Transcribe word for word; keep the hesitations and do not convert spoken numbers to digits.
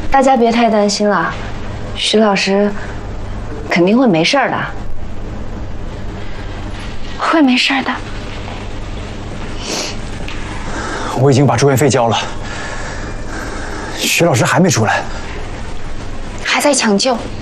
大家别太担心了，徐老师肯定会没事的， 会没事的。 我已经把住院费交了，徐老师还没出来， 还在抢救。